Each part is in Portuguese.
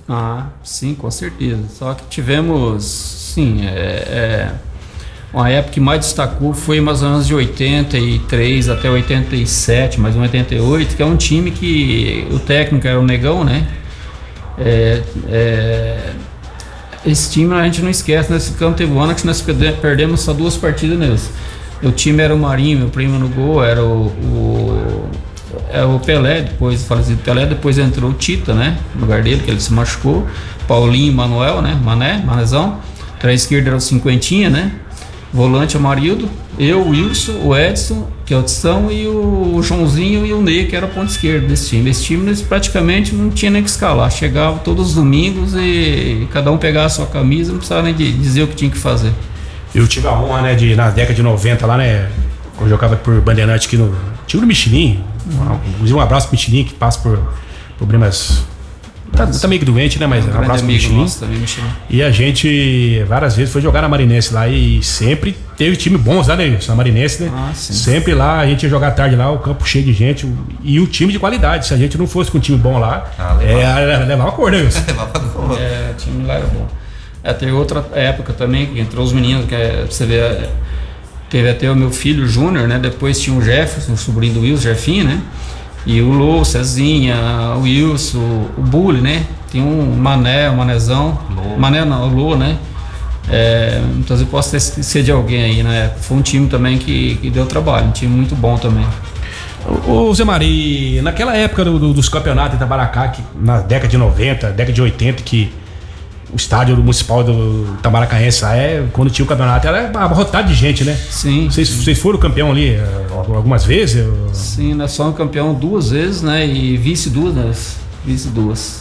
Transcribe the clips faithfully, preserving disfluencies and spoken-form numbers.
Ah, sim, com certeza. Só que tivemos, sim, é, é, uma época que mais destacou foi mais ou menos de oitenta e três até oitenta e sete, mais ou menos oitenta e oito, que é um time que o técnico era o Negão, né? É, é, esse time a gente não esquece, nesse campo teve um ano que nós perdemos só duas partidas neles. O time era o Marinho, meu primo no gol, era o, o, era o Pelé, depois falecido Pelé, depois entrou o Tita, né, no lugar dele, que ele se machucou, Paulinho, Manuel, né, Mané, Manezão, para a esquerda era o Cinquentinha, né, volante é o Marildo, eu, o Wilson, o Edson, que é o Tição, e o Joãozinho e o Ney, que era a ponta esquerda desse time. Esse time eles praticamente não tinha nem que escalar, chegava todos os domingos e cada um pegava a sua camisa, não precisava nem de dizer o que tinha que fazer. Eu tive a honra, né, de na década de noventa lá, né, quando eu jogava por Bandeirante aqui no time do Michelin, uhum. Inclusive um abraço pro Michelin, que passa por problemas, tá, tá meio que doente, né, mas um, um abraço pro Michelin. Nossa, também, Michelin. E a gente várias vezes foi jogar na Marinense lá e sempre teve time bons lá, né, na Marinense, né, ah, sempre lá a gente ia jogar tarde lá, o campo cheio de gente e o time de qualidade. Se a gente não fosse com um time bom lá, ah, levava. É, levava a cor, né, Wilson? Levava a cor. É, o time lá era bom. É, teve outra época também que entrou os meninos, que é, você vê, é, teve até o meu filho Júnior, né? Depois tinha o Jefferson, o sobrinho do Wilson, Jefinho, né? E o Lô, o Cezinha, o Wilson, o Bully, né? Tem um Mané, o Manezão. Lô. Mané não, o Lô, né? É, muitas vezes posso esquecer de alguém aí, né? Foi um time também que, que deu trabalho, um time muito bom também. Ô Zé Mari, naquela época do, do, dos campeonatos em Itamaracá, que, na década de noventa, década de oitenta, que o estádio municipal do Itamaracaense lá, é, quando tinha o campeonato, era abarrotado de gente, né? Sim. Vocês, vocês foram campeão ali algumas vezes? Sim, nós somos campeão duas vezes, né? E vice duas, né? Vice duas.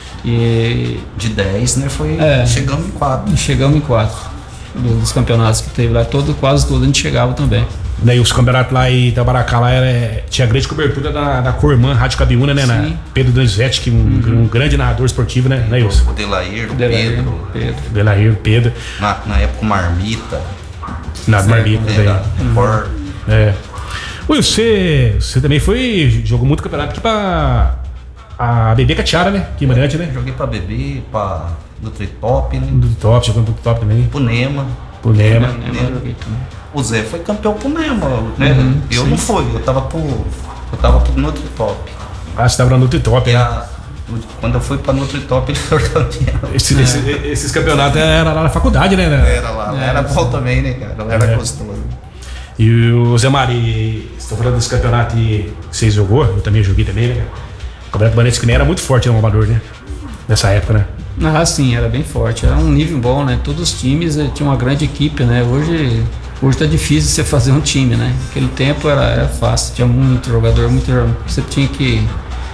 E de dez, né? Foi. É, chegamos em quatro. Chegamos em quatro. Dos campeonatos que teve lá, todo, quase todo a gente chegava também. Daí os campeonatos lá em Itamaracá lá era, tinha grande cobertura da, da Cormã, Rádio Cabiúna, né? Na Pedro Donizete, que um, uhum. um grande narrador esportivo, né? né o Delair, o Delair, Pedro. Pedro. Delair, Pedro. Na, na época o Marmita. Na Marmita, daí. Uhum. É. Ui, você, você também foi, jogou muito campeonato aqui pra a Bebê Catiara, né? Aqui em Mariante, né? Joguei pra Bebê, pra Nutritop, né? Nutritop, jogou no Nutritop também. Pro Nema. Pro Nema. Nema, Nema joguei também. O Zé foi campeão pro Nema, né? Uhum, eu sim. não fui, eu tava pro. Eu tava pro Nutritop. Ah, você tava no Nutritop, né? A, quando eu fui pra Nutritop, ele foi campeão. Esse, é. esse, esses campeonatos eram lá na faculdade, né? Era lá, é, era bom também, né, cara? Era é. gostoso. E o Zé Mari, você tá falando desse campeonato que vocês jogou? Eu também joguei também, né? O Campeonato Banense que nem era muito forte no Amador, né? Nessa época, né? Ah, sim, era bem forte. Era um nível bom, né? Todos os times tinham uma grande equipe, né? Hoje. Hoje tá difícil você fazer um time, né? Naquele tempo era, era fácil, tinha muito jogador, muito você tinha que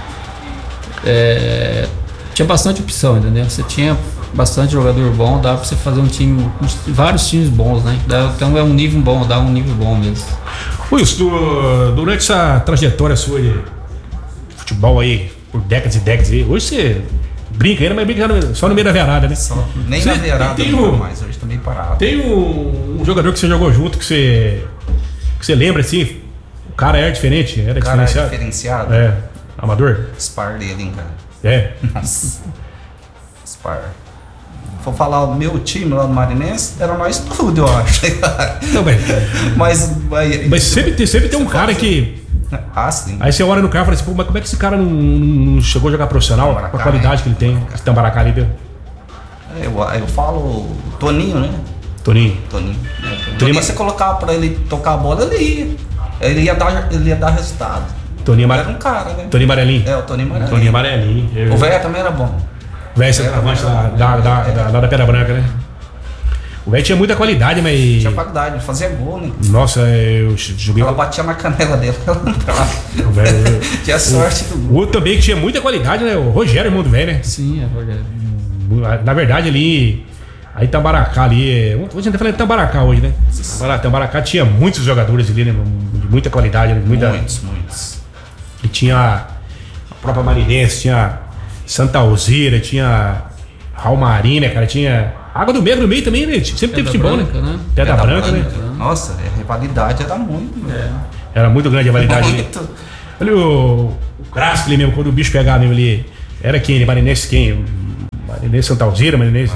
é, tinha bastante opção, entendeu? Você tinha bastante jogador bom, dava pra você fazer um time, vários times bons, né? Então é um nível bom, dá um nível bom mesmo. Wilson, durante essa trajetória sua de futebol aí, por décadas e décadas aí, hoje você brinca ainda, mas brinca só no meio da veiarada, né? Só, nem você na veiarada tem não um, mais, hoje tá meio parado. Tem um, um jogador que você jogou junto, que você que você lembra assim, o cara era diferente, era o cara diferenciado? Era diferenciado? É, amador? Spar dele, hein, cara? É? Nossa, Spar. Vou falar, o meu time lá no Marinense era nós tudo, eu acho. Não, mas, mas, mas, mas sempre, tem, sempre tem um cara que... Ah, sim. Aí você olha no cara e fala assim, pô, mas como é que esse cara não, não chegou a jogar profissional com a qualidade que ele tem, de Tambaracá ali, viu? Eu, eu falo Toninho, né? Toninho. Toninho. É, Toninho. Toninho, você colocava pra ele tocar a bola, ele ia. Ele ia dar, ele ia dar resultado. Toninho Mar... Era um cara, né? Toninho Amarelinho. É, o Toninho Amarelinho. Toninho Amarelinho. Eu... O velho também era bom. O velho centroavante lá da, da, da, da, da Pedra Branca, né? O velho tinha muita qualidade, mas... Tinha qualidade, fazia gol, né? Nossa, eu joguei... Ela batia na canela dele, ela entrava. O velho... Tinha sorte do gol. O outro também que tinha muita qualidade, né? O Rogério, irmão do velho, né? Sim, é o Rogério. Na verdade, ali... Aí Tambaracá ali... Hoje a gente tá falando de Tambaracá hoje, né? Tambaracá tinha muitos jogadores ali, né? De muita qualidade. Muita... Muitos, muitos. E tinha a própria Marinense, tinha Santa Alzira, tinha Ralmarina, cara, tinha... Água do Meio no meio também, né? Sempre teve futebol, né? né? Pedra, Pedra Branca, Branca, né? Nossa, a rivalidade era muito, é. Era muito grande a rivalidade. Muito. Olha o, o Crasco ali mesmo, quando o bicho pegava mesmo ali. Era quem? Marinense quem? Marinense, Santa Alzira, Marinense.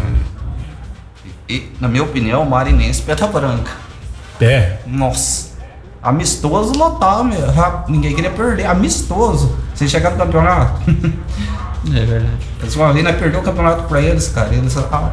E, na minha opinião, o Marinense Pedra Branca. É. Nossa. Amistoso lotal, meu. Ninguém queria perder. Amistoso. Você chegar no campeonato. É verdade. Eles uma vez nós perdeu o campeonato pra eles, cara. Eles, ah,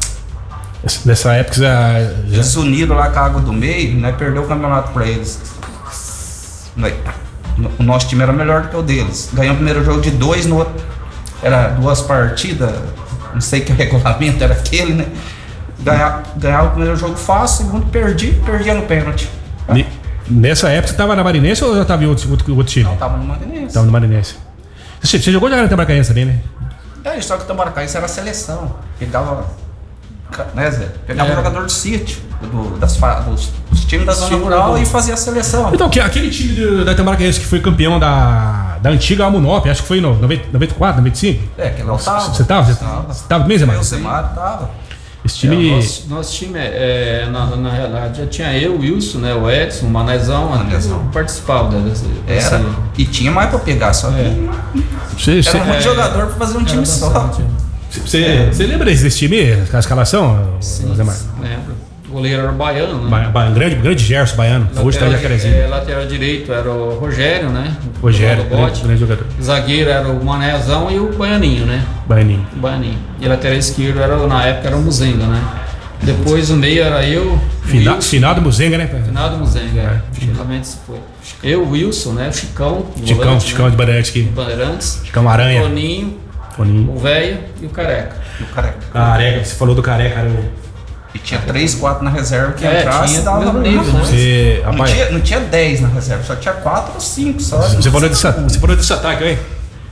Nessa época já. já... eles uniram lá com a água do meio, nós perdeu o campeonato pra eles. Nós, o nosso time era melhor do que o deles. Ganhamos o primeiro jogo de dois, no outro. Era duas partidas. Não sei que regulamento era aquele, né? Ganhar, ganhar o primeiro jogo fácil, o segundo perdi, perdia no pênalti. Ne- Nessa época você tava na Marinense ou já tava em outro, outro, outro time? Não, tava no Marinense. Tava no Marinense. Você, você jogou já no Itamaracaiense também, né? É, só que o Itamaracaiense era a seleção. Pegava, né, Zé? Pegava É. um jogador de sítio, do, das, fa- dos, dos times da zona Time rural do- e fazia a seleção. Então, que, aquele time do, da Itamaracaiense que foi campeão da, da antiga Amunop, acho que foi no noventa, noventa e quatro, noventa e cinco? É, aquele lá tava. Você tava? Você Tava. você tava mesmo, Eu, Zé o Semar, tava. Esse É, o time. nosso, nosso time, é, na, na realidade, já tinha eu, o Wilson, né, o Edson, o Manezão, Manezão. eu participava dessa, dessa- Era. E tinha mais pra pegar, só que É. Você, você, era muito é, jogador pra fazer um time era só. bastante. você, você lembra desse time, a escalação? Sim, Zé Mar? lembro. O goleiro era o baiano, né? Ba- ba- grande, grande Gerson baiano. Hoje tá em Lateral, Jacarezinho. é, lateral direito era o Rogério, né? Rogério, do grande, Bote. grande jogador. Zagueiro era o Manezão e o Baianinho, né? Baianinho. O Baianinho. E lateral esquerdo era, na época era o Muzenga, né? Depois o meio era eu, o Final, Wilson. final do Muzenga, né? Finado Muzenga, é. Finalmente se foi. Eu, o Wilson, né? O Chicão. o Chicão, volante, Chicão né? de Bandeirantes aqui. Bandeirantes. Chicão Aranha. Toninho, Toninho. o Velho e o Careca. E o careca. Careca, você falou do Careca, cara. eu- E tinha três, quatro na reserva que É, entrasse tinha e dava mesmo a mesma nível, né? coisa. Você, Não rapaz, tinha, não tinha dez na reserva, só tinha quatro ou cinco só. você falou desse, você falou desse ataque, aí.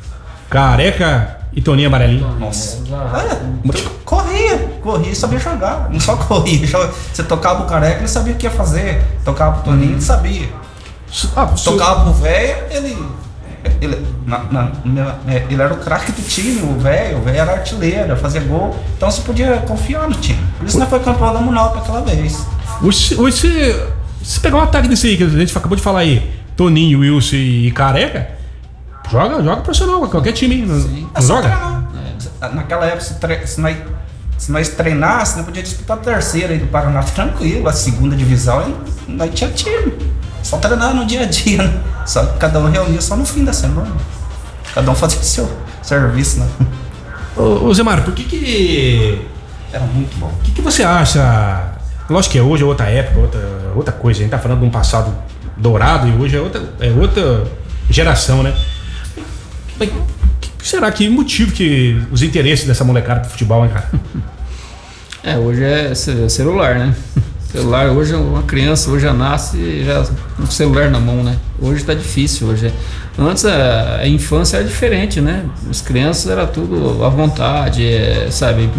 Careca e Toninho Amarelinho. Nossa. Já- Ah, tu corria, corria e sabia jogar. Não só corria, jo- você tocava o careca, ele sabia o que ia fazer. Tocava pro Toninho, ele sabia. Ah, su- Tocava pro velho, ele. Ele, na- na- na- é, ele era o craque do time, o velho. O velho era artilheiro, fazia gol. Então você podia confiar no time. Por isso nós foi campeão da Munop aquela vez. Hoje, hoje você, você pegar um ataque desse aí, que a gente acabou de falar aí, Toninho, Wilson e Careca, joga, joga profissional, qualquer time, não, não É só joga? treinar. Naquela época, se, tre- se, nós, se nós treinássemos, nós podíamos disputar a terceira aí do Paraná tranquilo, a segunda divisão, aí nós tinha time. Só treinar no dia a dia, né? Só que cada um reunia só no fim da semana. Cada um fazia o seu serviço, né? Ô, ô Zé Mário, por que que... Era muito bom. O que, que você acha? Lógico que é hoje é outra época, outra, outra coisa. A gente tá falando de um passado dourado e hoje é outra, é outra geração, né? Mas que será que motivo que os interesses dessa molecada pro futebol, hein, cara? É, hoje é ce- celular, né? Celular, hoje uma criança hoje já nasce já com o celular na mão, né? Hoje tá difícil, hoje. é- Antes a, a infância era diferente, né? As crianças era tudo à vontade, é, sabe?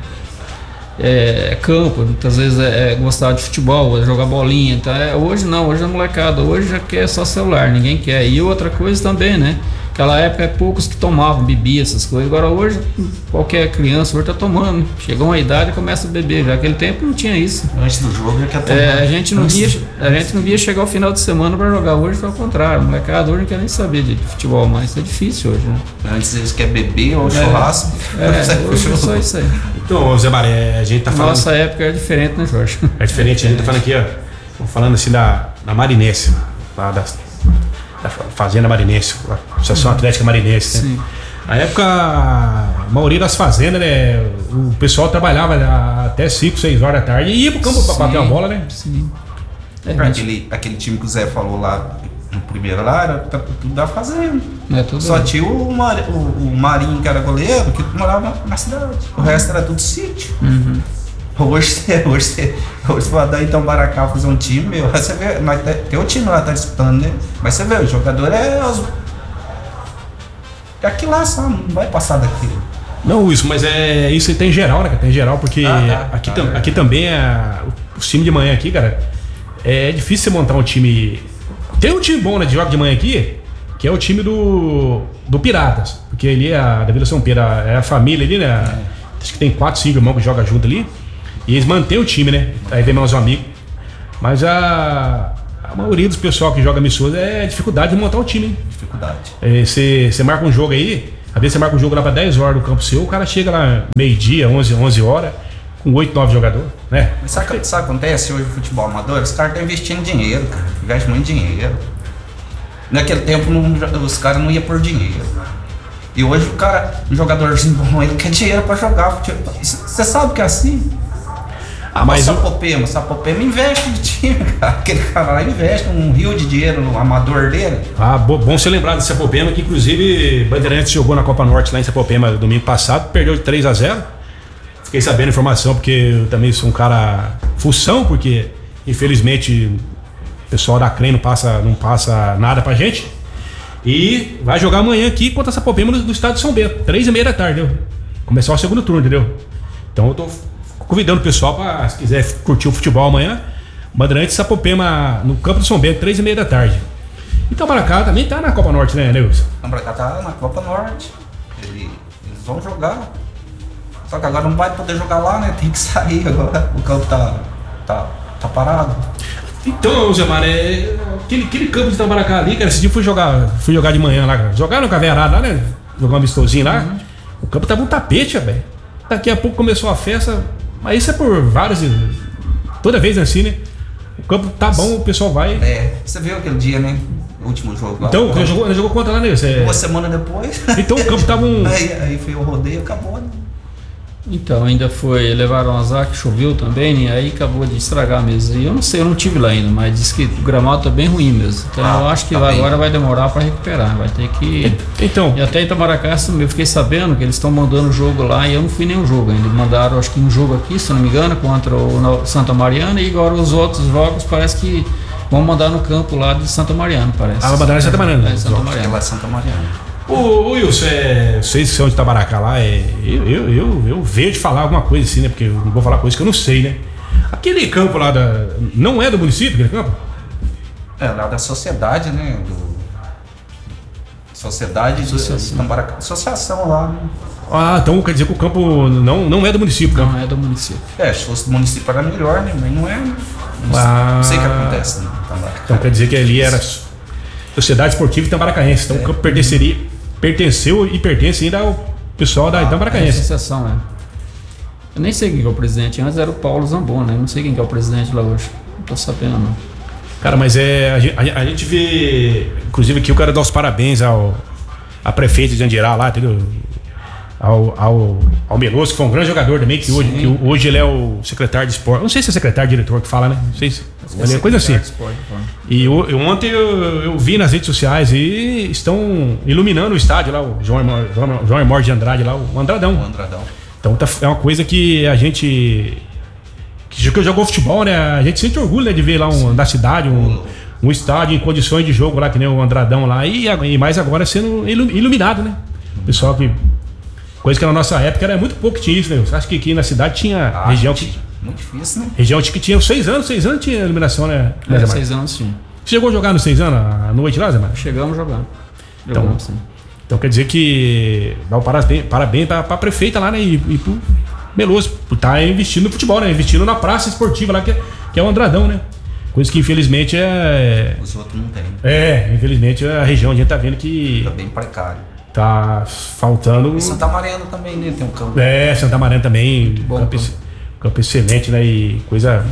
É, campo, muitas vezes é, é gostava de futebol, é jogar bolinha, então é, hoje não, hoje a molecada, hoje já quer só celular, ninguém quer. E outra coisa também, né? Aquela época é poucos que tomavam, bebiam essas coisas, agora hoje qualquer criança hoje tá tomando, chegou uma idade e começa a beber, já aquele tempo não tinha isso. Antes do jogo já quer tomar. É, a gente não Antes via, do jogo. a gente não via chegar o final de semana para jogar, hoje foi ao contrário, a molecada hoje não quer nem saber de futebol mais, é difícil hoje, né? Antes eles querem beber ou churrasco. É, hoje é só isso aí. Então, Zé Mário, a gente tá falando... Nossa época era diferente, né, Jorge? É diferente, a gente tá falando aqui, ó. Estamos falando assim da, da Marinense, lá da, da Fazenda Marinense, a Associação Atlética Marinense. Né? Sim. Na época, a maioria das fazendas, né? O pessoal trabalhava até cinco, seis horas da tarde e ia pro campo pra Sim. bater uma bola, né? Sim. É, Pra gente, aquele, aquele time que o Zé falou lá no primeiro lá, era t- tudo da fazenda. é tudo. Só tinha o, Mar, o, o Marinho, que era goleiro, que morava na cidade. O resto era tudo sítio. Uhum. Hoje você, hoje você, hoje você vai dar então Baracá fazer um time, meu. Aí você vê, mas tem, tem o time lá que tá disputando, né? Mas você vê, o jogador é os. É aquilo lá só, não vai passar daquilo. Não, isso, mas é isso aí tem geral, né? cara? Tem geral, porque Ah, tá. aqui, Ah, tam- é. aqui também é. O time de manhã aqui, cara, é difícil você montar um time. Tem um time bom, né, de jogo de manhã aqui, que é o time do, do Piratas. Porque ali é a, da Vila São Pedro, é a família ali, né? Acho que tem quatro, cinco irmãos que jogam junto ali. E eles mantêm o time, né? Aí vem mais um amigo. Mas a, a maioria dos pessoal que joga amistoso é dificuldade de montar o time, hein? Dificuldade. É, Você você marca um jogo aí, Às vezes você marca um jogo lá pra dez horas no campo seu, o cara chega lá meio-dia, onze, onze horas, com oito, nove jogadores, né? Mas sabe o que sabe, acontece hoje no futebol amador? Os caras estão investindo dinheiro, cara. Investem muito dinheiro. Naquele tempo não, os caras não iam por dinheiro. E hoje o cara, um jogadorzinho bom, ele quer dinheiro pra jogar. Você sabe que é assim? Ah, mas o Sapopema, o Sapopema investe no time, cara. Aquele cara lá investe um rio de dinheiro no amador dele. Ah, bom você lembrar do Sapopema, que inclusive Bandeirantes jogou na Copa Norte lá em Sapopema domingo passado, perdeu de três a zero. Fiquei sabendo a informação porque eu também sou um cara fução, porque infelizmente o pessoal da C R E M não passa, não passa nada pra gente. E vai jogar amanhã aqui contra a Sapopema no, no estado de São Bento, três e meia da tarde, entendeu? Começar o segundo turno, entendeu? Então eu tô convidando o pessoal para, se quiser curtir o futebol amanhã, Bandeirantes Sapopema no campo de São Bento, três e meia da tarde. E Itamaracá também tá na Copa Norte, né, Nilson? Itamaracá tá na Copa Norte. Ele, eles vão jogar. Só que agora não vai poder jogar lá, né? Tem que sair agora. O campo tá, tá, tá parado. Então, Zé Mário, é, aquele, aquele campo de Itamaracá ali, cara, esse dia eu fui jogar, fui jogar de manhã lá, cara. Jogar no Caveirada lá, né? Jogar um amistosinho lá. Uhum. O campo tava um tapete, velho. Daqui a pouco começou a festa. Mas isso é por vários. Toda vez assim, né? O campo tá bom, o pessoal vai. É, você viu aquele dia, né? O último jogo lá. Então, você jogou, jogou contra lá, né? Você... Uma semana depois. Então o campo tava um. Aí, aí foi o rodeio e acabou, né? Então, ainda foi, levaram azar que choveu também, né? Aí acabou de estragar mesmo. E eu não sei, eu não tive lá ainda, mas diz que o gramado tá bem ruim mesmo. Então ah, eu acho que tá lá bem. Agora vai demorar para recuperar, vai ter que... Então... E até em Itamaracá, eu fiquei sabendo que eles estão mandando jogo lá e eu não fui nenhum jogo ainda. Mandaram, acho que um jogo aqui, se não me engano, contra o Santa Mariana, e agora os outros jogos parece que vão mandar no campo lá de Santa Mariana, parece. Ah, vai mandar em Santa Mariana. É, Santa Mariana. Lá é Santa Mariana. Ô, ô Wilson, é, vocês que são de Itamaracá lá, é, eu, eu, eu, eu vejo falar alguma coisa assim, né? Porque eu não vou falar coisa que eu não sei, né? Aquele campo lá da. Não é do município, aquele campo? É, lá da sociedade, né? Do, sociedade de Itamaracá. Associação lá, né? Ah, então quer dizer que o campo não, não é do município, Não campo. é do município. É, se fosse do município era melhor, né? Mas não é. Não, ah, não sei o que acontece, né? Então quer dizer que ali era Sociedade Esportiva Itamaracaense. Então é. O campo pertenceria. Pertenceu e pertence ainda ao pessoal da ah, Itamaracaense. É associação, é. Eu nem sei quem que é o presidente. Antes era o Paulo Zambon, né? Eu não sei quem que é o presidente lá hoje. Não tô sabendo, não. Cara, mas é. A gente, a gente vê. Inclusive aqui eu quero dar os parabéns ao a prefeita de Andirá lá, entendeu? Ao, ao, ao Meloso, que foi um grande jogador também, que hoje, que hoje ele é o secretário de esporte. Não sei se é secretário diretor que fala, né? Não sei se. É coisa assim. Esporte, e eu, eu, ontem eu, eu vi nas redes sociais e estão iluminando o estádio lá, o João João Hermor de Andrade lá, o Andradão. O Andradão. Então tá, é uma coisa que a gente. Que jogou futebol, né? A gente sente orgulho, né, de ver lá um, da cidade, um, um estádio em condições de jogo lá, que nem o Andradão lá, e, e mais agora sendo iluminado, né? O pessoal que. Coisa que na nossa época era muito pouco que tinha isso, né? Você acha que aqui na cidade tinha ah, região que. Muito difícil, né? Região que tinha seis anos, seis anos tinha iluminação, né? É, seis anos sim. Você chegou a jogar nos seis anos à noite lá, Zé Mário? Chegamos jogando. Então, Jogamos, sim. Então quer dizer que dá um parabéns, parabéns pra, pra prefeita lá, né? E, e pro Meloso, por estar tá investindo no futebol, né? Investindo na praça esportiva lá, que é, que é o Andradão, né? Coisa que infelizmente é. Os outros não tem. É, infelizmente a região a gente tá vendo que. Tá bem precário. Tá faltando. E Santa Mariana também, né? Tem um campo. É, Santa Mariana também. Bom, campo, campo. campo excelente, né? E coisa.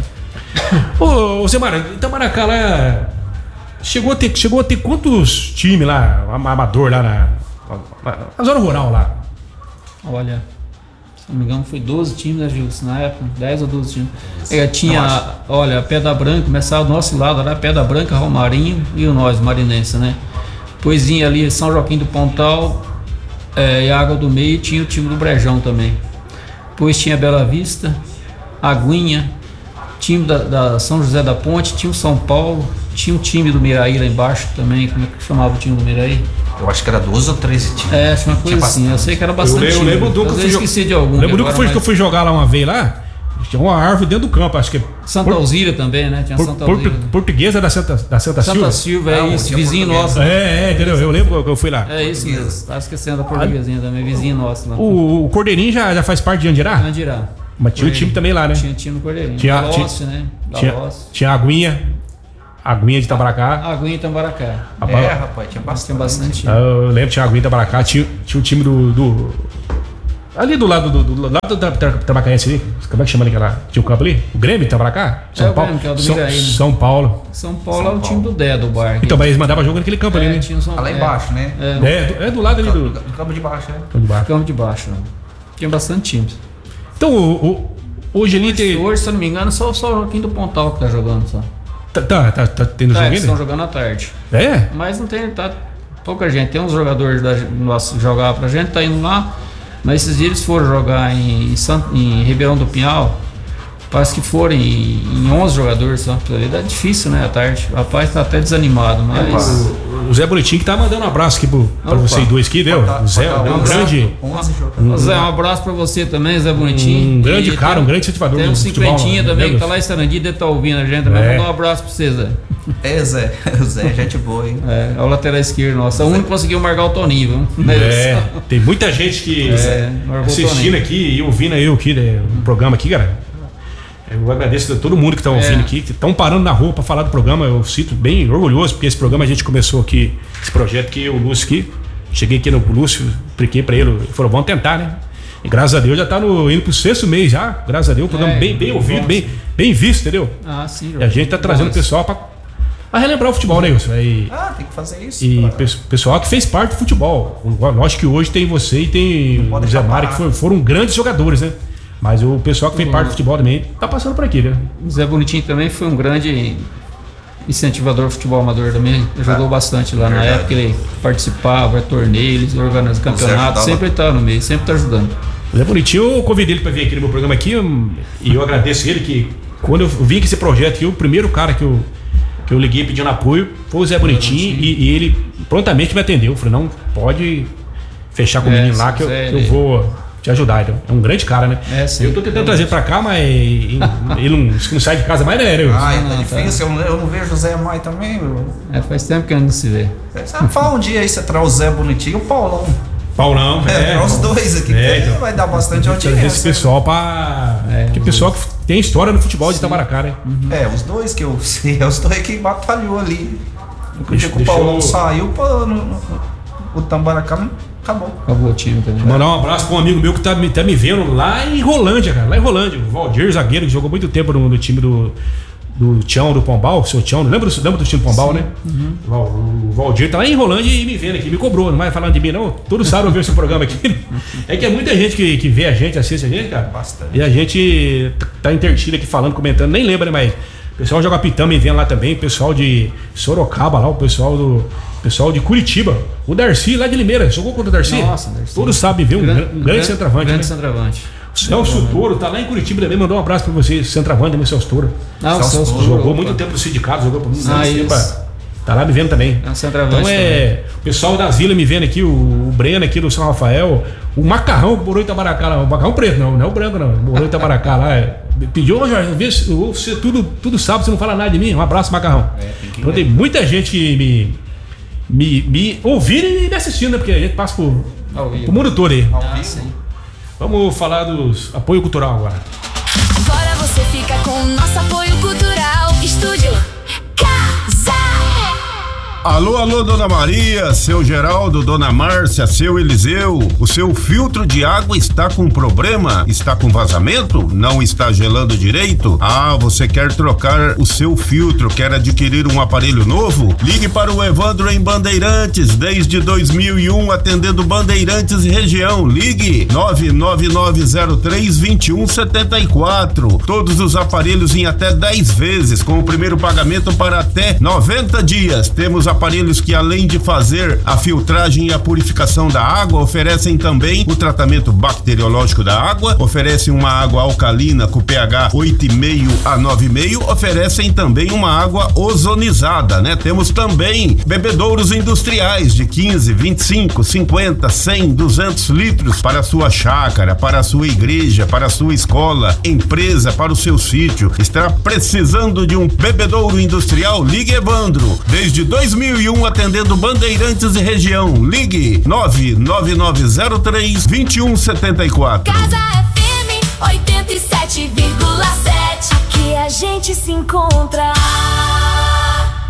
Ô, Zé Mário, Itamaracá lá. Chegou a ter, chegou a ter quantos times lá, amador lá na, na, na zona rural lá? Olha, se não me engano foi doze times, né, Gilson? Na época, dez ou doze times. É, tinha, olha, Pedra Branca, começava do nosso lado lá, Pedra Branca, Romarinho e o nós, Marinense, né? Depois vinha ali São Joaquim do Pontal é, e Água do Meio, tinha o time do Brejão também. Depois tinha Bela Vista, Aguinha, time da, da São José da Ponte, tinha o São Paulo, tinha o time do Miraí lá embaixo também. Como é que chamava o time do Miraí? Eu acho que era doze ou treze times. É, acho uma coisa tinha assim, bastante. Eu sei que era bastante. Eu, eu lembro do que eu fui, esqueci de algum. Lembro do que, que eu fui jogar lá uma vez lá. Tinha uma árvore dentro do campo, acho que é. Santa Alzira também, né? Tinha por, Santa por, Alzira. Portuguesa da Santa, da Santa, Santa Silva. Santa Silva. Silva, é isso, vizinho nosso. É, é, entendeu? Eu lembro que eu fui lá. É isso mesmo. Tava esquecendo da portuguesinha também, vizinho nosso lá. O, o Cordeirinho já, já faz parte de Andirá? Andirá. Mas tinha o time também lá, né? Tinha time no Cordeirinho. Tinha, da Lócio, né? Da tinha, Lócio. tinha a Aguinha. aguinha de Itamaracá. Aguinha de Itamaracá. É, rapaz, tinha bastante. Tinha bastante. Eu lembro que tinha aguinha de Itamaracá, tinha, tinha um time do, do. Ali do lado do, do lado da Itamaracáense ali. Como é que chama ali aquela? Tinha um campo ali? O Grêmio de Itamaracá? São é, o Paulo. Grêmio, que é o do São, Migraína. São Paulo. São Paulo é o time do Dé do bar. Então, mas eles mandavam jogo naquele campo é, ali, né? Tinha um São, Lá é, embaixo, né? É, É, do, é do lado ali do. No campo de baixo, né? Campo de baixo. campo de baixo. Né? Tinha bastante times. Então, o, o, hoje ali tem. Hoje, se eu não me engano, só, só o Joaquim do Pontal que tá jogando só. Tá, tá, tá, tá tendo Tá, jogo eles ainda? estão jogando à tarde. É? Mas não tem, tá pouca gente. Tem uns jogadores da nossa jogar pra gente, tá indo lá. Mas esses dias eles foram jogar em, Sant, em Ribeirão do Pinhal. Parece que foram em, em onze jogadores só. É difícil, né, à tarde. O rapaz tá até desanimado, mas. O, o Zé Bonitinho que tá mandando um abraço aqui pro, pra Opa. vocês dois aqui, deu? Tá, O Zé, tá, deu um onze, grande. onze jogadores. Zé, um abraço pra você também, Zé Bonitinho. Um grande E cara, tem- um grande incentivador Tem do um futebol, cinquentinha né? também Meu que tá Deus. lá em Sarandi, deve estar ouvindo a gente também. É. Mandar um abraço pra você, Zé. É, Zé. O Zé é gente boa, hein? É, é o lateral esquerdo nosso. É o único que conseguiu marcar o Toninho, viu? É, tem muita gente que É, marcou o assistindo Toninho. aqui e ouvindo eu aqui, né, o programa aqui, cara. Eu agradeço a todo mundo que tá ouvindo É. aqui, que estão parando na rua pra falar do programa. Eu sinto bem orgulhoso, porque esse programa a gente começou aqui, esse projeto que eu, o Lúcio aqui, cheguei aqui no Lúcio, expliquei pra ele, ele falou, vamos tentar, né? E graças a Deus já tá no, indo pro sexto mês já, graças a Deus, o programa É, bem, bem ouvido, bom. bem, bem visto, entendeu? Ah, sim, E a gente tá trazendo o pessoal pra, pra relembrar o futebol, né, Wilson? E, Ah, tem que fazer isso. e cara. pe- pessoal que fez parte do futebol. Eu acho que hoje tem você e tem pode o Zé deixar Mário, que parar. foram, foram grandes jogadores, né? Mas o pessoal que fez parte do futebol também tá passando por aqui, né? O Zé Bonitinho também foi um grande incentivador do futebol amador também. Ele jogou bastante lá na verdade. época, ele participava, torneios, organizava campeonatos, ajudava. sempre ele tá no meio, sempre tá ajudando. O Zé Bonitinho, eu convidei ele pra vir aqui no meu programa aqui hum, e eu agradeço ele que quando eu vim com esse projeto aqui, o primeiro cara que eu, que eu liguei pedindo apoio foi o Zé Bonitinho e, e ele prontamente me atendeu. Eu falei, não, pode fechar com o É, menino lá que eu, Zé, que eu ele- vou te ajudar. Então, é um grande cara, né? É, sim. Eu tô tentando trazer pra cá, mas ele não, diz que não sai de casa mais, né? né, Wilson? Ah, Não, tá não, difícil. Eu, não- eu não vejo o Zé mais também, meu. É, faz tempo que a gente não se vê. Sabe, fala um dia aí, você traz o Zé Bonitinho e o Paulão. Paulão, É, é. os dois aqui. É, que então. vai dar bastante Trazer esse audiência. pessoal pra. É, que os pessoal que tem história no futebol de Itamaracá, né? É, os dois que eu sei, é os dois que batalhou ali. No Deixa- dia que o deixa Paulão eu- saiu, pô, no, no, o Tambaracá não- acabou. Acabou o time também. Mandar um abraço pra um amigo meu que tá, me- tá me vendo lá em Rolândia, cara. Lá em Rolândia. O Valdir, zagueiro, que jogou muito tempo no, no time do, do Tião, do Pombal, o seu Tião. Lembra, do- lembra do time do Pombal, né? O, Val- o Valdir tá lá em Rolândia e me vendo aqui, me cobrou. Não vai falando de mim, não. Todos sabem ver esse programa aqui. É que é muita gente que, que vê a gente, assiste a gente, cara. Bastante. E a gente t- tá intertido aqui falando, comentando, nem lembra, né? Mas o pessoal joga pitão me vendo lá também. O pessoal de Sorocaba lá, o pessoal do. Pessoal de Curitiba. O Darcy lá de Limeira. Jogou contra o Darcy? Nossa, Darcy. Todos sabem ver um, gran- um grande centroavante. Grande né? centroavante. O Celso Toro tá lá em Curitiba também. Mandou um abraço pra vocês. Centroavante também, Celso Toro. Ah, o Celso Celso Toro, Jogou opa. muito tempo no sindicato, jogou por muito Ah, tempo. isso. Tá lá me vendo também. É um centroavante Então é. O pessoal da Zila me vendo aqui, o, o Breno aqui do São Rafael, o Macarrão que morou em Itamaracá lá. O Macarrão preto, não, não é o branco, não. Morou em Itamaracá lá. é. Pediu, ô Jorge, vê se- você tudo, tudo sabe, você não fala nada de mim. Um abraço, Macarrão. É, tem que- Então tem muita gente que me, me, me ouvindo e me assistindo, né? Porque a gente passa por, Ao vivo. o mundo todo aí. Ao Ah, vivo. sim. Vamos falar dos apoio cultural agora. Agora você fica com o nosso apoio cultural. Estúdio Casa. Alô, alô, Dona Maria, seu Geraldo, Dona Márcia, seu Eliseu, o seu filtro de água está com problema? Está com vazamento? Não está gelando direito? Ah, você quer trocar o seu filtro, quer adquirir um aparelho novo? Ligue para o Evandro em Bandeirantes, desde dois mil e um, atendendo Bandeirantes e região. Ligue nove nove nove zero três, dois um sete quatro. Todos os aparelhos em até dez vezes, com o primeiro pagamento para até noventa dias. Temos aparelhos que, além de fazer a filtragem e a purificação da água, oferecem também o tratamento bacteriológico da água, oferecem uma água alcalina com pH oito vírgula cinco a nove vírgula cinco, oferecem também uma água ozonizada, né? Temos também bebedouros industriais de quinze, vinte e cinco, cinquenta, cem, duzentos litros para a sua chácara, para a sua igreja, para a sua escola, empresa, para o seu sítio. Está precisando de um bebedouro industrial? Ligue Evandro, desde dois mil e um atendendo Bandeirantes e região. Ligue nove nove nove zero três, dois um sete quatro. Casa F M oitenta e sete vírgula sete. Que a gente se encontra.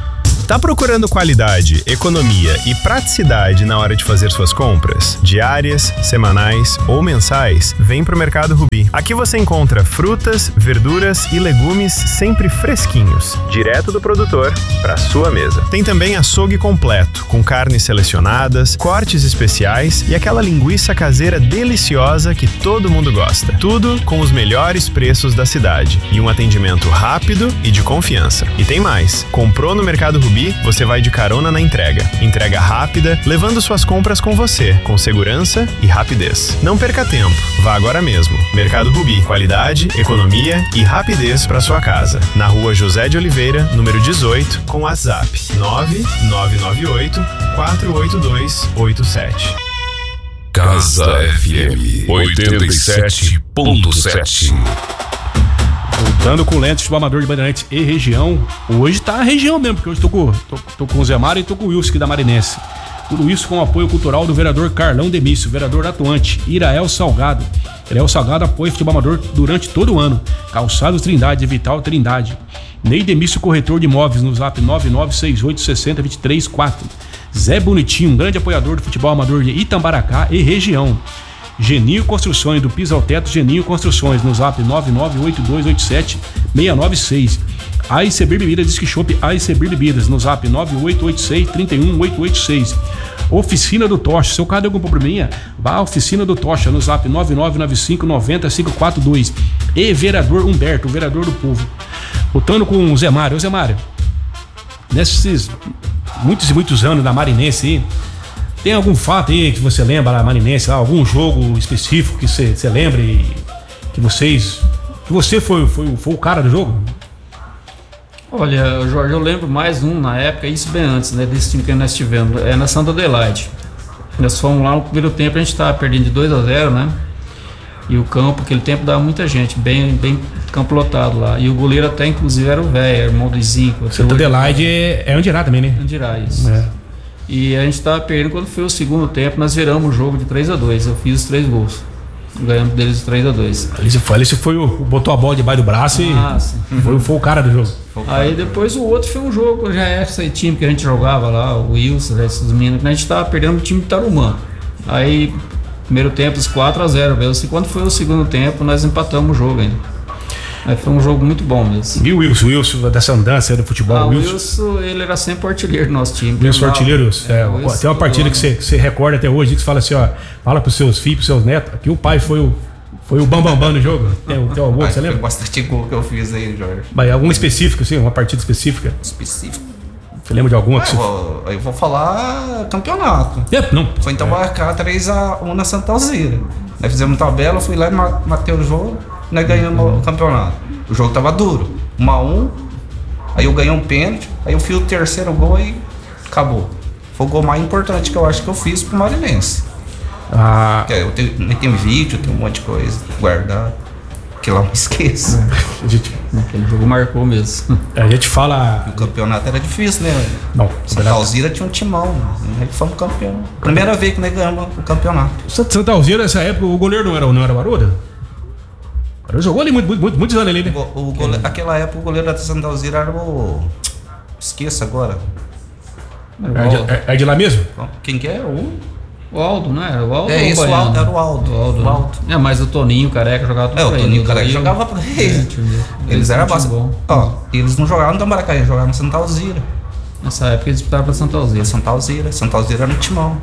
Tá procurando qualidade, economia e praticidade na hora de fazer suas compras? Diárias, semanais ou mensais? Vem pro Mercado Rubi. Aqui você encontra frutas, verduras e legumes sempre fresquinhos, direto do produtor para sua mesa. Tem também açougue completo, com carnes selecionadas, cortes especiais e aquela linguiça caseira deliciosa que todo mundo gosta. Tudo com os melhores preços da cidade e um atendimento rápido e de confiança. E tem mais. Comprou no Mercado Rubi, você vai de carona na entrega. Entrega rápida, levando suas compras com você, com segurança e rapidez. Não perca tempo. Vá agora mesmo. Mercado Rubi. Qualidade, economia e rapidez para sua casa. Na rua José de Oliveira, número dezoito, com WhatsApp nove nove nove oito, quatro oito dois, oito sete. Casa F M oitenta e sete ponto sete. Voltando com o Lentes do Amador de Bandeirantes e região. Hoje tá a região mesmo, porque hoje tô com, tô, tô com o Zé Mário e tô com o Wilson da Marinense. Tudo isso com o apoio cultural do vereador Carlão Demício, vereador atuante, Irael Salgado. Irael Salgado apoia o futebol amador durante todo o ano. Calçados Trindade, Vital Trindade. Ney Demício, corretor de imóveis, no zap nove nove seis oito seis zero dois três quatro. Zé Bonitinho, um grande apoiador do futebol amador de Itambaracá e região. Geninho Construções, do piso ao teto, Geninho Construções, no zap nove nove oito dois oito sete seis nove seis. A I C B Bebidas, Disque Shop A I C B Bebidas, no zap nove oito oito seis, três um oito oito seis. Oficina do Tocha, seu carro deu algum probleminha? Vá à Oficina do Tocha, no zap nove nove nove cinco nove zero cinco quatro dois. E vereador Humberto, o vereador do povo. Voltando com o Zé Mário. Ô Zé Mário, nesses muitos e muitos anos da Marinense aí, tem algum fato aí que você lembra da Marinense, lá, algum jogo específico que você, você lembra e que vocês, que você foi, foi, foi o cara do jogo? Olha, Jorge, eu lembro mais um na época, isso bem antes, né, desse time que nós tivemos, é na Santa Adelaide. Nós fomos lá no primeiro tempo, a gente estava perdendo de dois a zero, né? E o campo, aquele tempo dava muita gente, bem, bem campo lotado lá. E o goleiro até, inclusive, era o velho, irmão do Zinco. Santa Adelaide é, é Andirá também, né? Andirá, isso. É. E a gente estava perdendo, quando foi o segundo tempo, nós viramos o jogo de três a dois. Eu fiz os três gols. Ganhamos deles de três a dois. Ali você foi, ali você foi o, botou a bola debaixo do braço ah, e sim. Foi, foi o cara do jogo. Aí depois o outro foi um jogo, já é esse time que a gente jogava lá, o Wilson, esses meninos, que a gente estava perdendo o time de Tarumã. Aí, primeiro tempo, os quatro a zero mesmo. Quando foi o segundo tempo, nós empatamos o jogo ainda. Aí foi um jogo muito bom mesmo. E o Wilson, o Wilson dessa andança do futebol? Ah, o Wilson, Wilson, ele era sempre o artilheiro do nosso time. Wilson artilheiro, é, é, Wilson, tem uma partida que você, que você recorda até hoje, que você fala assim, ó, fala pros seus filhos, pros seus netos, que o pai foi o foi o bambambam bam, bam no jogo. Tem, tem algum, você lembra? Foi bastante gol que eu fiz aí, Jorge. Mas alguma específica, assim, uma partida específica? Específica? Você lembra de alguma? Ah, que eu, você... vou, eu vou falar campeonato. É, não. Foi então marcar três a um na Santa Alzira. Nós fizemos tabela, eu fui lá e matei o jogo, nós ganhamos uhum. o campeonato. O jogo tava duro, um a um, aí eu ganhei um pênalti, aí eu fiz o terceiro gol e acabou. Foi o gol mais importante que eu acho que eu fiz pro Marinense. Ah. Eu tenho, eu tenho vídeo, tenho um monte de coisa guardado, que lá eu não esqueço. A gente, aquele jogo marcou mesmo. A gente fala... O campeonato era difícil, né? Não. Santa Alzira tinha um timão, nós fomos campeão. Primeira vez que nós ganhamos o campeonato. Santa Alzira, nessa época, o goleiro não era, não era Baruda? Ele jogou ali muito, muito, muitos anos ali, né? O, o goleiro, aquela época o goleiro da Santa Alzira era o... Esqueça agora. É de, é, é de lá mesmo? Quem que é? O... O Aldo, não era? O Aldo é isso, o Aldo, era o Aldo. O Aldo, o Aldo. É, mas o Toninho Careca jogava tudo É, o Toninho Careca ele. jogava pra eles. É, eles eram bastante. Ó, eles não jogavam no Tambaracá, eles jogavam no Santa Alzira. Nessa época eles disputavam pra Santa Alzira. Santa Alzira. Santa Alzira era no timão.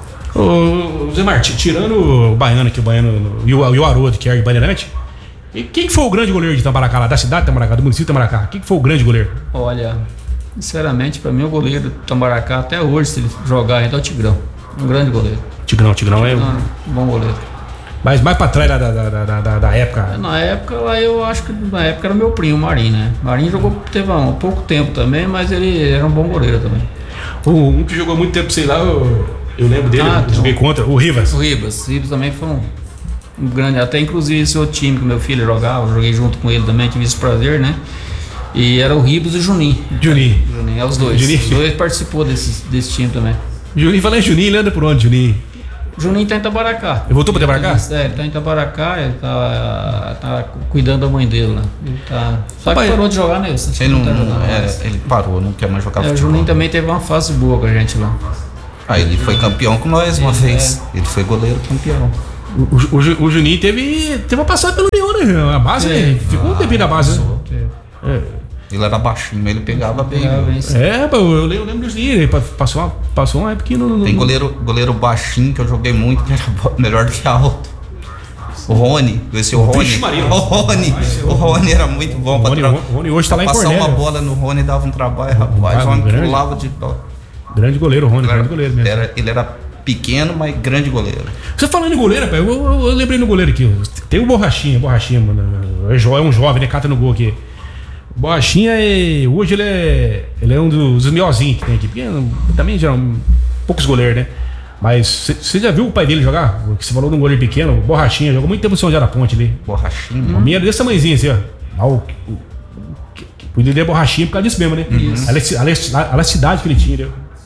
Ô, Zé Martins, tirando o Baiano aqui, o Baiano e o, e o Haroldo, que é o Bandeirante, e quem foi o grande goleiro de Tambaracá, lá da cidade de Tambaracá, do município de Tambaracá? Quem foi o grande goleiro? Olha, sinceramente, pra mim o goleiro de Tambaracá, até hoje, se ele jogar ainda, é o Tigrão. Um grande goleiro. Tigrão, Tigrão é um bom goleiro. Mas mais pra trás da, da, da, da, da época. Na época lá eu acho que na época era meu primo, o Marinho, né? Marinho jogou, teve um pouco tempo também, mas ele era um bom goleiro também. Um que jogou muito tempo, sei lá, eu, eu lembro dele, ah, eu joguei então, contra, o Rivas. O Rivas, o Rivas também foi um, um grande, até inclusive esse outro time que meu filho jogava, eu joguei junto com ele também, tive esse prazer, né? E era o Ribas e o Juninho. Juninho. Juninho, é os dois. Juninho. Os dois participou desse, desse time também. Juninho, fala em Juninho, ele anda por onde, Juninho? O Juninho tá em Itabaracá. Ele voltou pra Itabaracá? É, ele tá em Itabaracá, ele tá, tá cuidando da mãe dele lá. Ele tá... Só Rapaz, que parou de jogar, né? Você Ele, não, tá jogando é, mais. ele parou, não quer mais jogar É, o futebol. Juninho também teve uma fase boa com a gente lá. Ah, ele foi campeão com nós uma É. vez. Ele foi goleiro campeão. O, o, o, o Juninho teve, teve uma passada pelo Leão, né? A base, né? Ficou um tempinho na base, né? É. Ele era baixinho, mas ele pegava bem. Pegava bem, sim. É, pô, eu lembro, eu lembro do Juninho. Ele passou uma, passou uma época no, no, Tem no- goleiro, goleiro baixinho que eu joguei muito, que era bo- melhor do que alto. O Rony, esse o Rony. Vixe, Maria. O Rony, o Rony era muito bom O pra Rony, tra- o Rony hoje tá lá em passar Cornélio. uma bola no Rony dava um trabalho, rapaz. Ah, O Rony grande. pulava de bola. Grande goleiro, o Rony, Ele grande goleiro mesmo. era, ele era pequeno, mas grande goleiro. Você falando em goleiro, rapaz, eu, eu, eu lembrei no goleiro aqui. Tem o Borrachinha, Borrachinha, mano. É jo- é um jovem, né? Cata no gol aqui. O Borrachinha, é, hoje ele é, ele é um dos melhorzinhos que tem aqui. Porque também já um, poucos goleiros, né? Mas você já viu o pai dele jogar? O que você falou de um goleiro pequeno, o Borrachinha, jogou muito tempo no São José da Ponte ali. Borrachinho. O minha era desse tamanhozinho assim, ó. Ah, o, o, o dele é Borrachinha por causa disso mesmo, né? A elasti- a elasti- a elasticidade que ele tinha, né?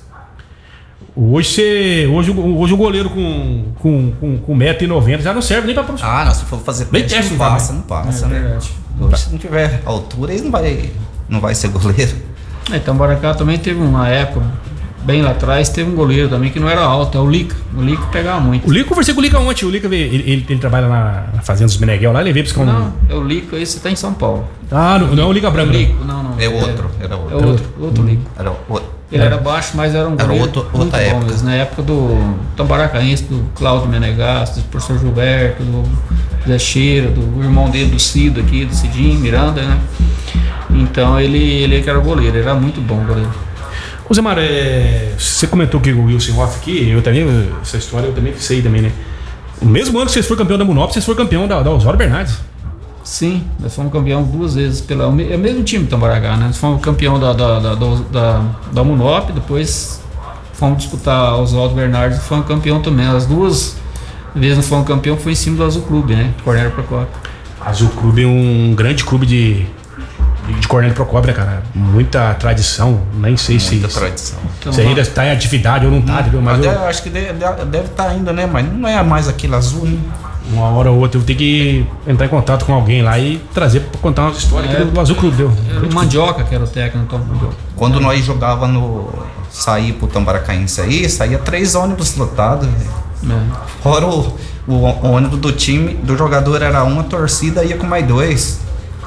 Hoje, você, hoje, o- hoje o goleiro com, com, com, com um metro e noventa já não serve nem pra profissional. Ah, não, se for fazer Nem teste, teste não não passa, vai, não passa, É né? verdade. Hoje, se não tiver altura, ele não vai, não vai ser goleiro. É, Itabaracá também teve uma época, bem lá atrás, teve um goleiro também que não era alto, é o Lica. O Lica pegava muito. O Lico, conversei com o Lica ontem. O Lica veio, ele, ele, ele trabalha na, na Fazenda dos Meneghel lá, ele veio buscar um. Não, é o Lica, esse tá em São Paulo. Ah, não, não é o Lica É o Branco. não. Lico, não, não. É outro, era outro. É outro, outro Lico. Era outro. Ele era baixo, mas era um Era goleiro outro- muito outra bom época. mesmo. Na época do Tambaracaense, do Cláudio Menegasso, do professor Gilberto, do Zé Cheira, do irmão dele, do Cido aqui, do Cidinho Miranda, né? Então ele, ele que era goleiro, ele era muito bom goleiro. Ô Zé Mário, é, você comentou que o Wilson Hoff aqui, eu também, essa história eu também sei também, né? O mesmo ano que vocês foram campeão da Munop, vocês foram campeão da, da Osório Bernardes. Sim, nós fomos campeão duas vezes pela. É o mesmo time do Tambaracá, né? Nós fomos campeão da, da, da, da, da, da Munop, depois fomos disputar Oswaldo Bernardes e fomos campeão também. As duas vezes nós fomos campeão foi em cima do Azul Clube, né? Cornélio Procópio. Azul Clube é um grande clube de, de Cornélio Procópio, né, cara? Muita tradição, nem sei se, Muita se tradição. Então, se ainda está em atividade ou não tá, entendeu? Mas Mas eu- eu acho que deve estar ainda, né? Mas não é mais aquele azul, né? uma hora ou outra eu vou ter que entrar em contato com alguém lá e trazer pra contar umas histórias É. que do Azul Clube deu. era o Mandioca que era o técnico, então. Mandioca. Quando nós jogava no. Sair pro Tambaracaense aí, saía três ônibus lotados. É. Fora o, o, o ônibus do time, do jogador era um, a torcida ia com mais dois.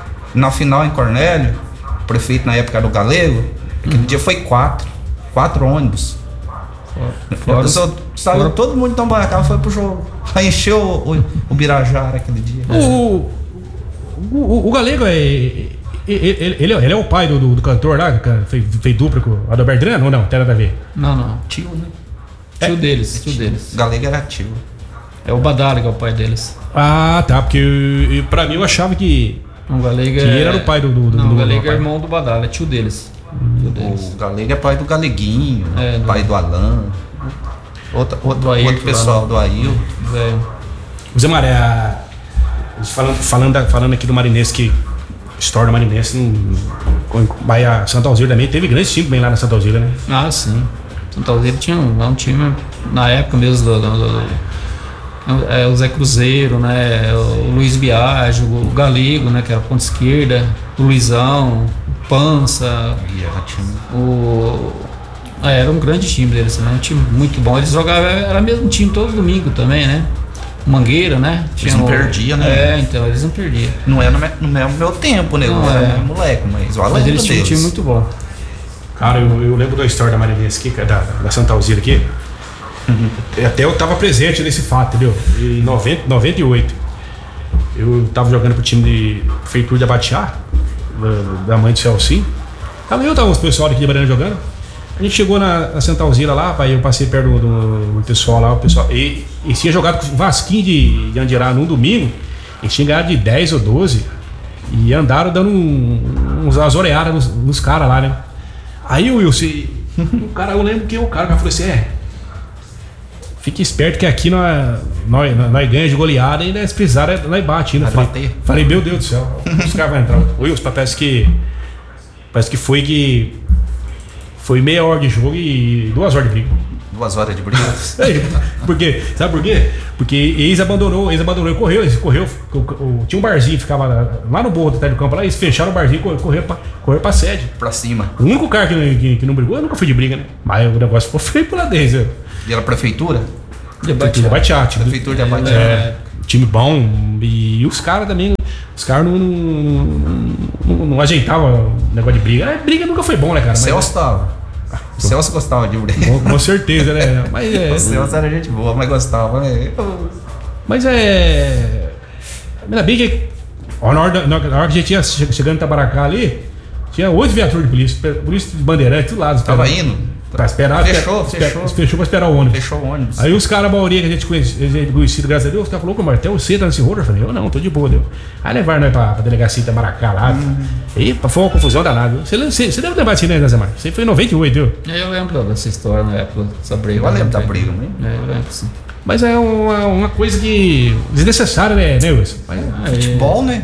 Na final em Cornélio, o prefeito na época era o Galego, aquele dia foi quatro. Quatro ônibus. Fora, A pessoa saiu, fora- todo mundo de Tambaracá foi pro jogo. Aí encheu o, o, o Birajara aquele dia. O, o, o, o Galego é. Ele, ele, ele é ele é o pai do, do, do cantor lá, que fez, fez dupla com o Adalberto Drano ou não? Tem nada a ver. Não, não. Tio, né? Tio deles, tio deles. Galego era tio. É o Badala que é o pai deles. Ah, tá, porque eu, eu- pra mim eu achava que. O Galega Que é... ele era o pai do- do- do- Não, do- o Galega do é pai. irmão do Badala, é tio deles. Tio deles. O Galego é pai do Galeguinho, É, do- pai do Alan. Outra, outro, Do Ayrton outro pessoal, lá, do Ail. Velho. O Zé Maré, a- falando, falando, falando aqui do Marinense, que história do Marinense, não, vai a Santa Alzira também, teve grandes times bem lá na Santa Alzira, né? Ah, sim. Santa Alzira tinha um, um time, na época mesmo, do, do, do, do- é, o Zé Cruzeiro, né? O Luiz Biagio, o Galego, né? Que era a ponta esquerda, o Luizão, o Pança, E era time. o... Ah, era um grande time deles também, um time muito bom. Eles jogavam, era o mesmo time todo domingo também, né? Mangueira, né? Eles não o- perdiam, né? É, então, eles não perdiam. Não é no, me- não é no meu tempo, né? Eu Não, era é. moleque, mas o Alan Mas lembra eles tinham um deles. time muito bom. Cara, eu, eu lembro da história da Marinense aqui, da, da Santa Alzira aqui. Até eu tava presente nesse fato, entendeu? Em noventa, noventa e oito. Eu tava jogando pro time de Prefeitura de Abatiá, da, da mãe do Celcinho. Tava eu, tava os pessoal aqui de Barana jogando. A gente chegou na, na Santa Alzira lá, aí eu passei perto do, do, do pessoal lá, o pessoal. E, e tinha jogado com o Vasquinho de, de Andirá num domingo, e tinha ganhado de dez ou doze. E andaram dando um, uns, umas oreadas nos, nos caras lá, né? Aí o Wilson, o cara, eu lembro que o cara falou assim: é, fique esperto que aqui nós, nós, nós ganhamos de goleada e nós precisarem, nós bate ainda. Vai Falei, bater. falei, meu Deus do céu, os caras vão entrar. O Wilson, parece que. Parece que foi que. Foi meia hora de jogo e duas horas de briga. Duas horas de briga. Por quê? Sabe por quê? Porque eles abandonou, eles abandonou e correu, eles correu, o, o, tinha um barzinho, ficava lá, lá no borro do Tele do Campo, lá, eles fecharam o barzinho e correram pra, correram pra sede. Pra cima. O único cara que, que, que não brigou, eu nunca fui de briga, né? Mas o negócio ficou feio por lá dentro. E era prefeitura? De Abatiá. Abatiá, time, Prefeitura de Abatiá. É, time bom. E os caras também, os caras não, não, não, não ajeitavam o negócio de briga. É, briga nunca foi bom, né, cara? Mas, Celso tava. O Celso gostava de briga. Com, com certeza, né? Mas é. O Celso era gente boa, mas gostava, né? Mas é. Ainda bem que. Ó, na, hora, na hora que a gente ia chegando em Itabaracá ali, tinha oito viaturas de polícia, polícia de bandeirante, do lado. Tava indo. Pra esperar. Fechou, espera, fechou. Fechou pra esperar o ônibus. Fechou o ônibus. Aí os caras, a maioria que a gente conhecia, conhecido, graças a Deus, os caras falaram, mas até você tá nesse rolo? Eu falei, eu não, tô de boa, deu. Aí levaram nós pra, pra delegacia de Itamaracá lá. Hum. E foi uma confusão danada. Você, você, você deve lembrar disso, né, Zé Mar? Você foi em noventa e oito, viu? Eu lembro dessa história na época, dessa briga. Eu lembro da briga, né? É, eu lembro sim. Mas é uma, uma coisa que desnecessária, né, né Wilson? É, futebol, né?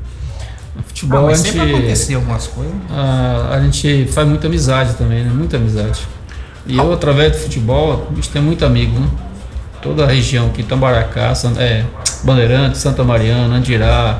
Futebol, ah, mas a gente, sempre acontecia algumas coisas. A, a gente faz muita amizade também, né? Muita amizade. E eu, através do futebol, a gente tem muito amigo, né? Toda a região aqui, Itamaracá, é, Bandeirantes, Santa Mariana, Andirá,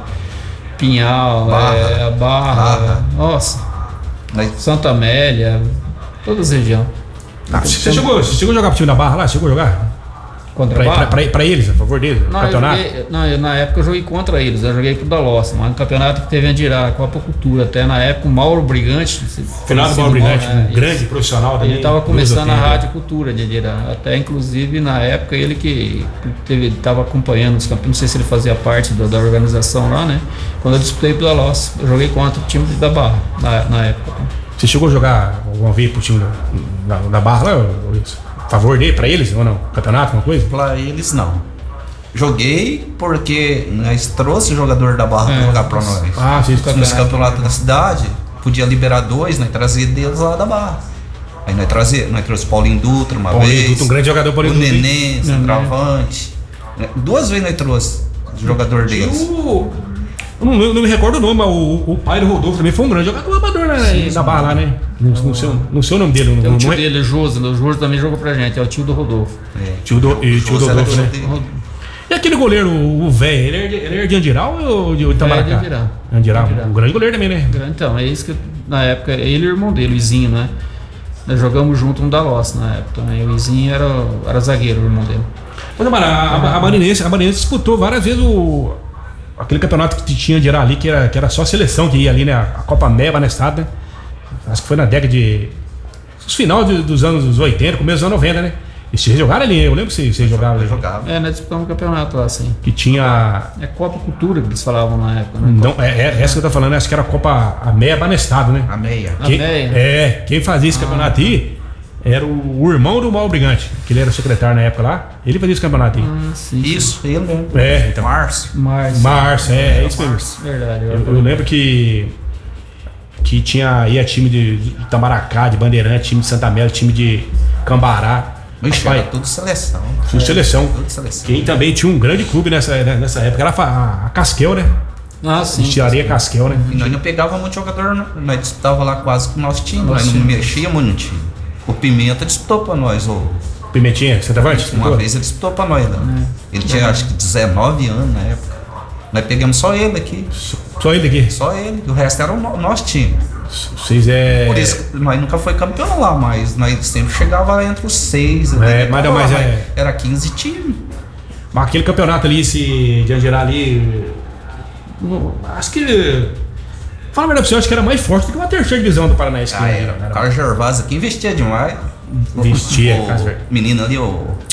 Pinhal, Barra, é, a Barra, Barra. Nossa, mas... Santa Amélia, todas as regiões. Ah, você, chegou, você chegou a jogar pro time da Barra lá? Chegou a jogar? Contra pra, a Barra? Pra, pra, pra eles, a favor deles? Não, campeonato? Eu joguei, não, eu, na época eu joguei contra eles, eu joguei com o Dalossi, mas no campeonato que teve em Andirá, Copa Cultura, até na época o Mauro Brigante. Final do Mauro Brigante, um é, grande profissional também. Ele estava começando a Rádio Cultura de Andirá, até inclusive na época ele que estava acompanhando os campeonatos, não sei se ele fazia parte da, da organização lá, né? Quando eu disputei pro Dalossi, eu joguei contra o time da Barra, na, na época. Você chegou a jogar alguma vez pro time da, da, da Barra lá, ou isso? Favor dele, pra eles ou não? Campeonato, alguma coisa? Pra eles não. Joguei porque nós trouxe o jogador da Barra é, pra jogar pra nós. Ah, sim, campeonato. Nos campeonatos da cidade, podia liberar dois, nós trazia deles lá da Barra. Aí nós trazia, nós trouxe Paulinho Dutra uma Paulinho vez. Dutra, um grande jogador, Paulinho o Dutra. Nenê, centroavante. Duas vezes nós trouxe o jogador deles. O... Eu não, eu não me recordo o nome, mas o, o pai do Rodolfo também foi um grande jogador amador né, sim, na Barra lá, né? Não, não, sei, não sei o nome dele. Tem não, o tio não é... dele, o Josi, o Josi também jogou pra gente, é o tio do Rodolfo. É. Tio do, e tio do Rodolfo, né? E aquele goleiro, o velho, ele, ele é de Andirá ou de Itamaracá? É de Andirá. Andirá, um grande goleiro também, né? Então, é isso que na época, ele e o irmão dele, o Izinho, né? Nós jogamos junto no Dalossi na época também. O Izinho era, era zagueiro, o irmão dele. Mas a, a, a, Marinense, a Marinense disputou várias vezes o... aquele campeonato que tinha de ali, que era, que era só a seleção que ia ali, né? A Copa Meba na estrada, né? Acho que foi na década de... os final de, dos anos oitenta, começo dos anos noventa, né? E vocês jogaram ali, eu lembro que vocês jogaram ali. Jogava. É, nós disputamos um campeonato lá, assim. Que tinha... É Copa Cultura que eles falavam na época, né? Não, é, é essa que eu tô falando, acho que era a Copa a Meba na estrada, né? A meia. Quem, a meia? É, quem fazia esse ah, campeonato aí era o, o irmão do Mauro Brigante, que ele era secretário na época lá. Ele fazia esse campeonato aí. Ah, sim, isso, ele mesmo. É, então. Márcio. Márcio. Márcio, é, é isso mesmo. Verdade. Eu, eu lembro que que tinha ia time de, de Itamaracá, de Bandeirante, time de Santa Amélia, time de Cambará. Ixi, era tudo seleção. Tudo é, seleção. Tudo seleção. Quem também tinha um grande clube nessa, nessa época era a, a Casquel, né? Ah, sim. Estilaria Casquel, né? E nós não pegávamos muito jogador, nós disputávamos lá quase com o nosso time, nós não mexíamos no time. O Pimenta disputou pra nós, o Pimentinha, centroavante? Uma vez ele disputou pra nós lá. Né? Ele tinha acho que dezenove anos na época. Nós pegamos só ele aqui. Só ele aqui? Só ele, o resto era o no, nosso time. Vocês é. Por isso que nós nunca foi campeão lá, mas nós sempre chegava entre os seis. É, mas não, mas é. Era quinze times. Mas aquele campeonato ali, esse de Andirá ali. Acho que. Fala a verdade pra você, eu acho que era mais forte do que uma terceira divisão do Paranaense. Ah, era. O Carlos Gervásio aqui investia demais. Investia, o, o menino ali, o.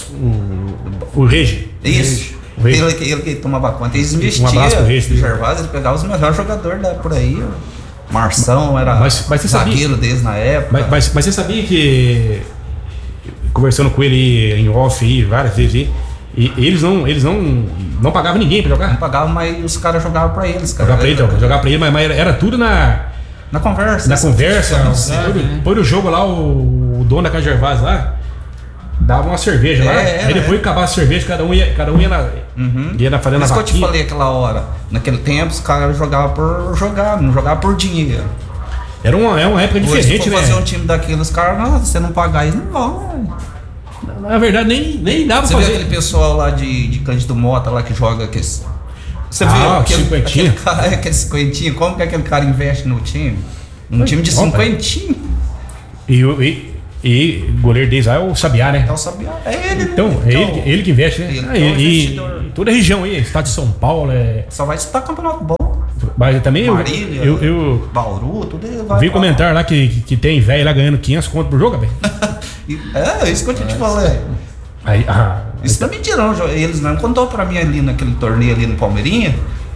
O, o Regi. Isso. O Regi. Ele, ele, ele que tomava conta, eles investiam. Um abraço pro Regi. O Gervásio, ele pegava os melhores jogadores da, por aí. O Marção era mas, mas zagueiro deles na época. Mas, mas, mas você sabia que. Conversando com ele em off aí, várias vezes aí. E eles não, eles não, não pagavam ninguém pra jogar? Não pagavam, mas os caras jogavam pra eles, cara. Jogar pra ele, então, jogar pra ele, mas, mas era tudo na... Na conversa. Na conversa. Põe no jogo lá, o, o dono da Casa Gervásio lá, dava uma cerveja é, lá. É, aí depois é. acabava a cerveja, cada um ia, cada um ia na... Uhum. Ia na fazendo a vaquinha. Isso que eu te falei aquela hora. Naquele tempo, os caras jogavam por jogar, não jogavam por dinheiro. Era uma, é uma época diferente, hoje, se for né? fazer um time daquele, os caras, não, se você não pagar isso, não vai. Na verdade, nem, nem dá pra Você fazer. vê aquele pessoal lá de, de Cândido Mota lá que joga aqueles. Você Ah, viu aquele, cinquentinha. aquele cara, aquele cinquentinha, como que aquele cara investe no time? Um time de Opa. cinquentinha. E, o- e, e o goleiro deles lá é o Sabiá, né? É o Sabiá. É ele, Então, né? é ele, ele que investe, né? Ele Ah, que é um e, e investidor. toda a região aí, estado de São Paulo, é. Só vai disputar campeonato bom. Mas também eu, Marília, eu, eu Bauru, tudo ele vai. vi pra- comentário lá que, que, que tem velho lá ganhando quinhentos conto por jogo, velho. E- É, isso que eu te falei. Aí, ah, Isso não é mentira, não. Eles não contou pra mim ali naquele torneio ali no Palmeirinha.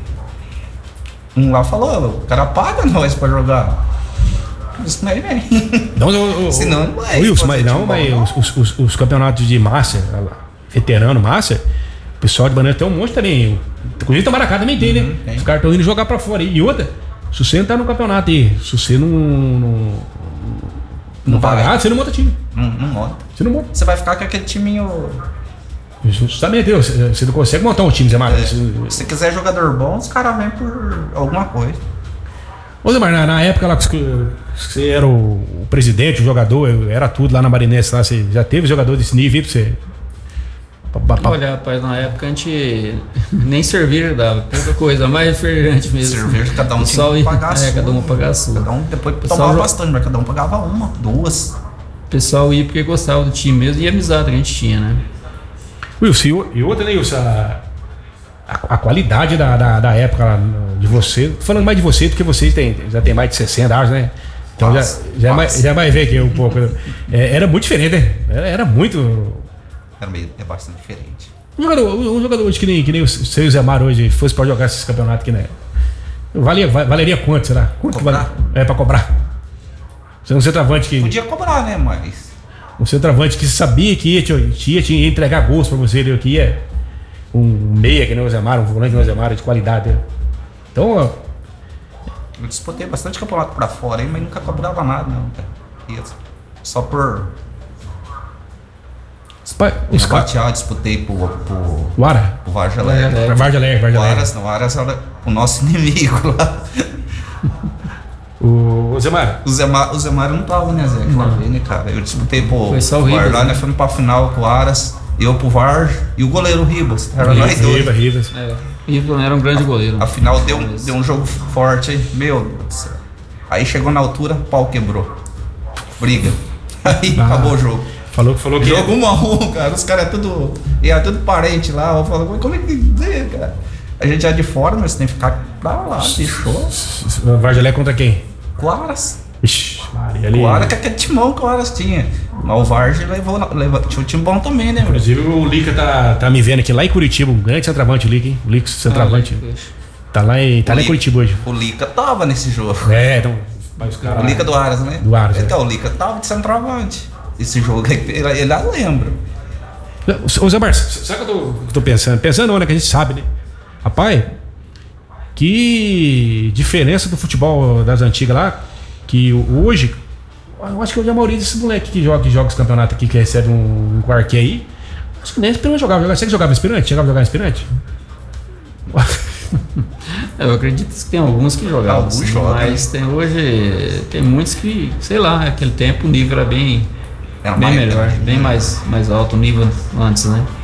Um lá falou, o cara paga nós pra jogar. Isso não é nem. não, o, o, Senão não vai Wilson, fazer mas não, futebol, mas não. os, os, os campeonatos de Master, veterano Master, o pessoal de Banana tem um monte também. Inclusive Tamaracá também tem, né? tem. Os caras estão indo jogar pra fora aí. E outra, se você não tá no campeonato aí, se você não. Não, não vai. pagar, você não monta time. Não, não monta. Você não monta. Você vai ficar com aquele timinho. Justamente, Deus, você não consegue montar um time, Zé Mário. É, se quiser jogador bom, os caras vêm por alguma coisa. Ô Zé Mário, na, na época lá que você era o, o presidente, o jogador, eu- era tudo lá na Marinense, lá, você já teve jogador desse nível aí pra você? Pa- pa- pa- Olha, rapaz, na época a gente nem cerveja dava, pouca coisa, mais refrigerante mesmo. Cerveja, cada um tinha Pessoal que ia- pagar a é, sua. cada um pagar a sua. Cada um depois Pessoal tomava jo- bastante, mas cada um pagava uma, duas. O pessoal ia porque gostava do time mesmo e a amizade que a gente tinha, né? Wilson, e o- e outra, né, Wilson? A, a- a qualidade da, da, da época lá no- de você, tô falando mais de você do que vocês têm, já tem mais de sessenta anos, né? Então já, Quase, já, é mais, quase. já vai ver aqui um pouco. É, era muito diferente, né? Era, era muito. Era meio, é bastante diferente. Um jogador, um jogador hoje que nem, que nem o seu Zé Mário hoje fosse pra jogar esses campeonatos aqui, né? Valia, va- valeria quanto, será? Quanto que Cobrar? vale? É, pra cobrar. Você é um centroavante que. Podia cobrar, né? Mas. Um centroavante que sabia que ia te, te ia te entregar gols pra você, que ia um meia que nem o Zé Mário, um volante que nem o Zé Mário de qualidade. Né? Então, ó, Eu disputei bastante campeonato pra fora aí, mas nunca cobrava nada, não, cara. Isso. Só por. os, pa- os No caras. Batial, disputei pro, pro, O Ara. pro Varja Alegre. Alegre. Varja Alegre, Varja O Alegre. Aras não, o Aras era o nosso inimigo lá. O, o Zé Mário. O Zé, Ma- o Zé Mário não tava, né, Zé? Aquela vez, né, cara? Eu disputei pro, Foi só o pro Var Ribas, lá, né? nós fomos pra final com o Aras, eu pro Varja e o goleiro Ribas. Era nós dois. Rivas, Rivas. É, Ivan era um grande goleiro. A final deu, um- deu um jogo forte aí, meu Deus do céu. Aí chegou na altura, o pau quebrou. Briga. Aí Ah. acabou o jogo. Falou, falou que. Jogo um a um, cara. Os caras é tudo. E é tudo parente lá. Eu falo, como é que. Cara? A gente é de fora, mas tem que ficar pra lá, deixou. O Varja Alegre contra quem? Com o Aras. Ixi, Maria, ali. O Aras que é aquele timão que o Aras tinha. Mas o Vargas levou, levou. Tinha um time bom também, né, meu? Inclusive o Lica tá, tá me vendo aqui lá em Curitiba, um grande centroavante, o Lica, hein? O Lica centroavante. Ah, Tá lá em, tá O lá em Lica- Curitiba hoje. O Lica tava nesse jogo. É, então. Mas os caras O lá- Lica do Aras, né? Do Aras, Então, o Lica tava de centroavante. Esse jogo aí, ele, ele já lembra. Ô Zé Marcio, sabe o que eu tô, que eu tô pensando? Pensando não, né? Que a gente sabe, né? Rapaz, que diferença do futebol das antigas lá, que hoje, eu acho que hoje a maioria desses moleques que joga, que joga esse campeonato aqui, que recebe um, um quarquê aí, acho que nem aspirante jogava. jogava. Você que jogava aspirante? Chegava a jogar aspirante? Eu acredito que tem alguns que jogavam, Alguns assim, jogam, mas tem, hoje tem muitos que, sei lá, naquele tempo o nível era bem, Era bem mais- melhor, bem mais, mais alto o nível antes, né?